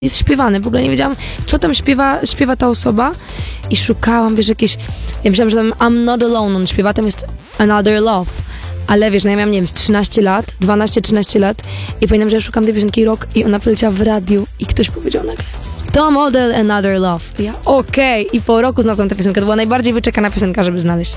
jest śpiewane. W ogóle nie wiedziałam, co tam śpiewa ta osoba i szukałam, wiesz, jakieś... Ja myślałam, że tam I'm Not Alone, on śpiewa, tam jest Another Love. Ale wiesz, no ja miałam, nie wiem, z 13 lat, 12-13 lat i pamiętam, że ja szukam tej piosenki rok i ona poleciała w radiu i ktoś powiedział nagle Tom Odell, Another Love. I ja, okej. I po roku znalazłam tę piosenkę. To była najbardziej wyczekana piosenka, żeby znaleźć.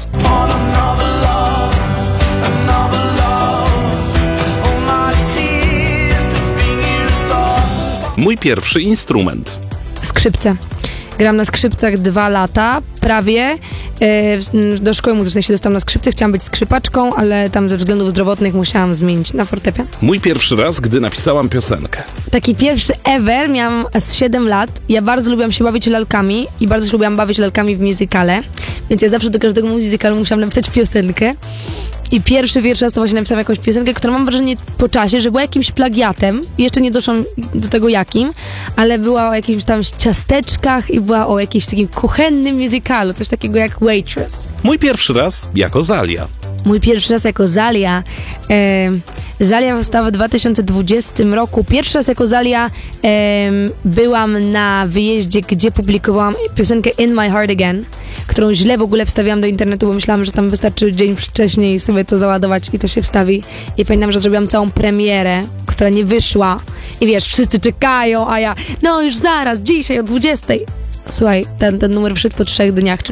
Mój pierwszy instrument. Skrzypce. Gram na skrzypcach 2 lata, prawie. Do szkoły muzycznej się dostałam na skrzypce, chciałam być skrzypaczką, ale tam ze względów zdrowotnych musiałam zmienić na fortepian. Mój pierwszy raz, gdy napisałam piosenkę. Taki pierwszy ever, miałam z 7 lat. Ja bardzo lubiłam się bawić lalkami i bardzo się lubiłam bawić lalkami w musicale, więc ja zawsze do każdego musicalu musiałam napisać piosenkę. I pierwszy raz to właśnie napisałam jakąś piosenkę, która mam wrażenie po czasie, że była jakimś plagiatem. Jeszcze nie doszłam do tego jakim, ale była o jakimś tam ciasteczkach i była o jakimś takim kuchennym musicalu, coś takiego jak Waitress. Mój pierwszy raz jako Zalia. Mój pierwszy raz jako Zalia. Zalia powstała w 2020 roku. Pierwszy raz jako Zalia byłam na wyjeździe, gdzie publikowałam piosenkę In My Heart Again, którą źle w ogóle wstawiałam do internetu, bo myślałam, że tam wystarczy dzień wcześniej sobie to załadować i to się wstawi. I pamiętam, że zrobiłam całą premierę, która nie wyszła. I wiesz, wszyscy czekają, a ja, no już zaraz, dzisiaj o 20. Słuchaj, ten numer wszedł po 3 dniach czy